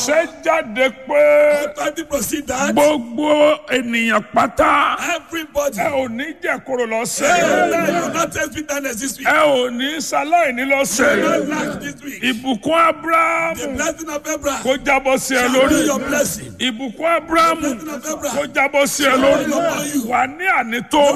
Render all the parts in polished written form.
àṣẹ jáde pé Authority proceed that gbogbo ènìyàn pátá everybody. ẹ ò ní jẹ̀kọ̀rọ̀ Hey, lọ́sẹ̀. you will not taste bitterness this week. ẹ ò ní ṣaláìní You lọ́sẹ̀. will not lack this week. ìbùkún The Ábúráhámù blessing of Abraham kó jábọ́ sí ẹ shall be lórí. your blessing. ìbùkún Ábúráhámù The blessing of kó Abraham jábọ́ sí ẹ lórí. wà ní ànító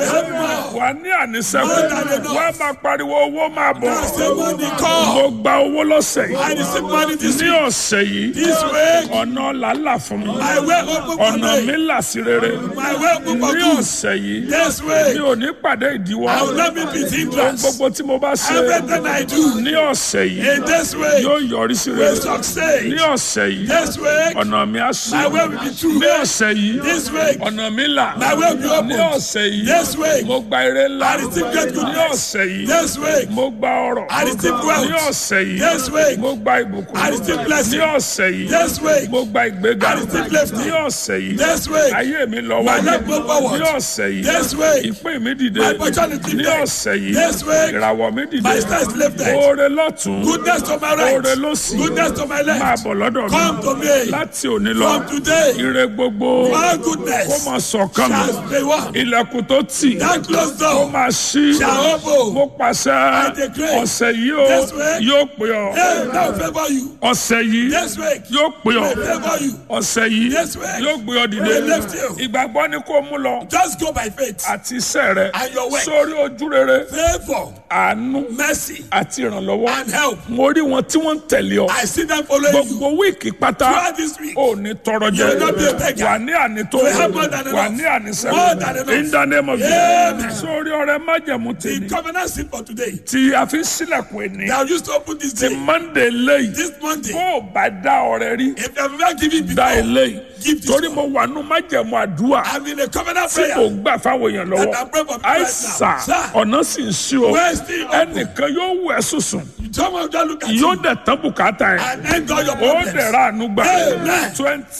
wà ní ànísẹ́kù wà máa pariwo owó máa bọ̀. now say money come. mo gba owó lọ́sẹ̀ yìí. I receive money this ní week. ọ̀sẹ̀ yìí This week, ọ̀nà làálà fún mi. my way open for ọ̀nà mi me. là sí rere. My way open for ní good. ọ̀sẹ̀ yìí This mi week, ò ní pàdé ìdíwọ́. I will not be with ohun hindrance. gbogbo tí mo bá ṣe Everything I do ní ọ̀sẹ̀ yìí in this week yóò yọrí sí will rere. succeed. ní ọ̀sẹ̀ yìí This week, ọ̀nà mi á sí. my way will be true. ní ọ̀sẹ̀ yìí This week, ọ̀nà mi là. my way will be ní open. ọ̀sẹ̀ yìí This week, mo gba ire ńlá. I receive great ní goodness. ọ̀sẹ̀ yìí This week, mo gba ọrọ̀. I receive ní wealth. ọ̀sẹ̀ yìí This week, mo gba ìbùkún. I receive blessing. ní ọ̀sẹ̀ yìí This week, mo gba ìgbéga. I receive lifting. ní ọ̀sẹ̀ yìí This week, ayé mi lọ my wájú. life go forward. ní ọ̀sẹ̀ yìí This week, ìpín mi dìde. my opportunity ní there. ọ̀sẹ̀ yìí This week, ìràwọ̀ mi dìde. my star is lifted. oore lọ́tún Goodness to my right. oore lósì Goodness to my máa left. bọ̀ lọ́dọ̀ mi. Come to me. láti òní lọ From today, ire gbogbo my kó goodness máa sọ̀kan mi. shall be one. ilẹ̀kùn tó tì That closed kó door máa ṣí. shall open. mo pàṣẹ I declare ọ̀sẹ̀ yìí o this week, yóò pè ọ́. Hey, that will favor you. ọ̀sẹ̀ yìí This week, yóò pè ọ́. will favor you. ọ̀sẹ̀ yìí This week, yóò gbé ọ dìde. will lift you. ìgbàgbọ́ ni kó mú lọ Just go by faith àti iṣẹ́ rẹ and your work. sórí ojú rere Favor, àánú mercy, àti ìrànlọ́wọ́. and help. mo rí wọn tí wọ́n ń tẹ̀lé ọ. I see them following you gbogbo wíìkì pátá throughout this week. ò ní tọrọ jẹ. You will not be a beggar. wà ní ànító You will have more than enough. wà ní ànísẹ́. More than enough. in the name of Amen. Jesus. sórí ọrẹ májẹ̀mú The tèmi covenant seed for today. tí a fi ń sílẹ̀kùn ẹni. They are used to open this ti day. Monday lẹ́yìn This Monday. bó o bá dá ọrẹ rí If you have never given dá before, eléyìí give this torí one. mo wà nù májẹ̀mú àdúrà I'm in a covenant tí prayer. kò gbà fáwọn èèyàn lọ́wọ́. That I'm praying for people right àìsà now. Sir. ọ̀nà sì ń ṣí o. Where is the open? ẹnìkan yóò wẹ̀ sùsùn Someone just look at yóò you dẹ̀ tán bùkátà ẹ̀. and end all your ó problems. dẹ̀ ra àánú gbà. Amen.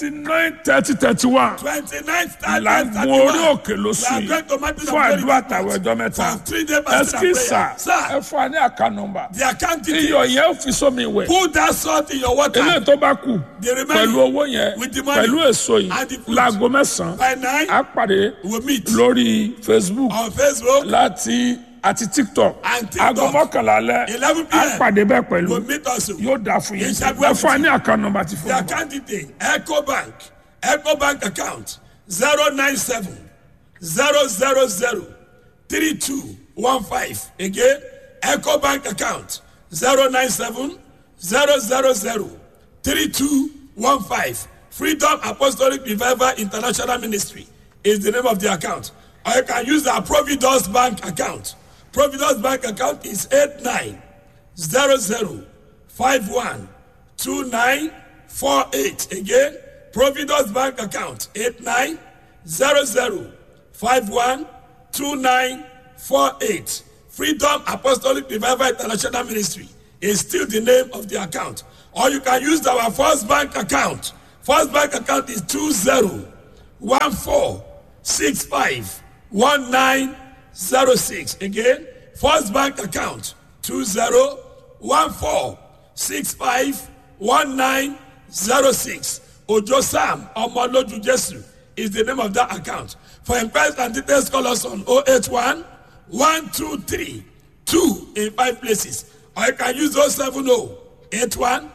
29/30/31 29th, 30th, làgùn 31. orí òkè lóṣù We are yìí going to Mountain of fún Glory àdúrà this tàwọn month. ẹjọ́ mẹ́ta. For 3 days fasting and ẹsikísà prayer. Sir, ẹ fún wa ní àká nọ́mbà. the account details. iyọ̀ yẹn ó fi sómi wẹ̀. Put that salt in your water. eléyìí tó bá kù The remaining pẹ̀lú owó yẹn with the money pẹ̀lú èso yìí and the fruit. láago mẹ́sàn-án By 9, á pàdé we'll meet lórí Facebook on Facebook láti àti TikTok and TikTok. aago mọ́kànlá alẹ́ 11 á p.m. pàdé bẹ́ẹ̀ pẹ̀lú We'll meet also. yóò dáa fún yín Yes, I will. ẹ fún wa ní àká nọ́mbà ti fún The wa. account detail, Ecobank account 097 000 3215. Again, Ecobank account 097 000 3215. Freedom Apostolic Revival International Ministry is the name of the account. Or you can use our Providence Bank account. Providence Bank account is 8900512948. Again, Providence Bank account 8900512948. Freedom Apostolic Revival International Ministry is still the name of the account. Or you can use our First Bank account. First Bank account is 2014651906. Again, First Bank account 2014651906. Ojo Sam Omoloju Jesu is the name of that account. For inquiries and details, call us on 081 123 2 in 5 places. Or you can use 070 81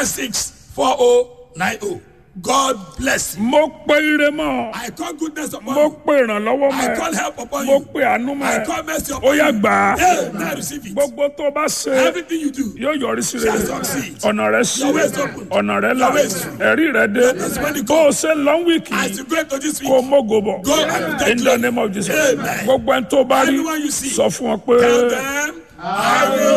164090. God bless you. mo pe ire mọ́ I call goodness upon mo you. pe ìrànlọ́wọ́ mọ́ I ẹ call help upon mo you. pe àánú mọ́ I ẹ call mercy ó upon yá you. gbà á Hey, now receive it. gbogbo tó bá ṣe Everything you do. yóò yọrí sí Shall rere succeed. ọ̀nà rẹ sí Your way is open. ọ̀nà rẹ là Your way is true. ẹ̀rí rẹ dé That's when you bó o ṣe long week As yìí you go into this week, kó o mógo bọ̀ Go and take in the glory. name of Jesus Amen. gbogbo ẹni tó bá rí Anyone you see, sọ fún wọn pé. tell them, I will